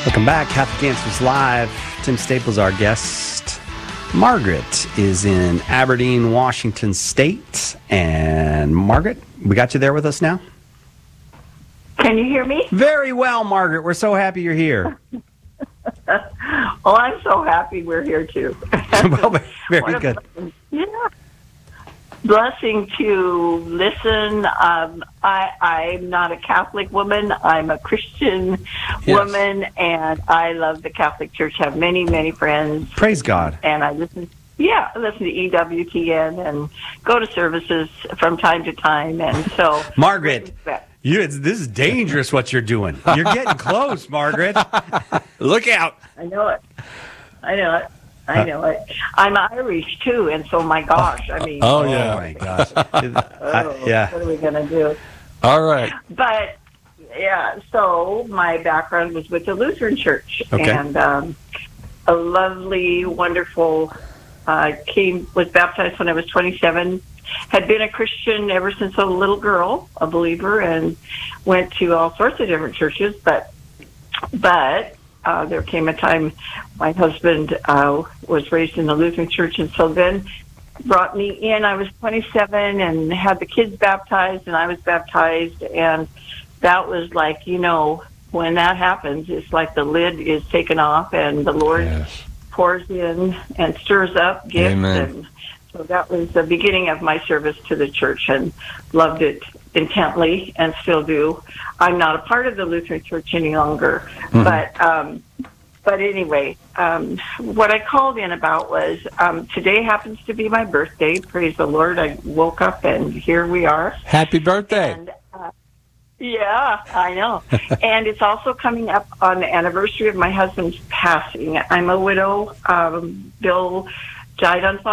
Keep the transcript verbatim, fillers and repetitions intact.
Welcome back. Catholic Answers Live. Tim Staples, our guest. Margaret is in Aberdeen, Washington State. And Margaret, we got you there with us now? Can you hear me? Very well, Margaret. We're so happy you're here. Oh, I'm so happy we're here too. Well, very What a good. blessing. Yeah. Blessing to listen. Um, I, I'm not a Catholic woman. I'm a Christian Yes. woman, and I love the Catholic Church. Have many, many friends, Praise God. and I listen. Yeah, I listen to E W T N and go to services from time to time, and so Margaret, you, it's, this is dangerous what you're doing. You're getting close, Margaret. Look out. I know it. I know it. I know it. I'm Irish too, and so my gosh, I mean, Oh, Oh, yeah. my gosh. oh, I- yeah. what are we gonna do? All right. But yeah, so my background was with the Lutheran Church, Okay. and um, a lovely, wonderful. Uh, came was baptized when I was twenty-seven. Had been a Christian ever since a little girl, a believer, and went to all sorts of different churches. But but uh, there came a time my husband uh, was raised in the Lutheran Church, and so then brought me in. I was twenty-seven and had the kids baptized, and I was baptized, and that was like, you know, when that happens, it's like the lid is taken off, and the Lord Yes. pours in and stirs up gifts. Amen. And so that was the beginning of my service to the church, and loved it intently and still do. I'm not a part of the Lutheran Church any longer, Mm-hmm. but um, but anyway, um, what I called in about was um, today happens to be my birthday. Praise the Lord! I woke up and here we are. Happy birthday. And, uh, yeah, I know. And it's also coming up on the anniversary of my husband's passing. I'm a widow. Um, Bill died on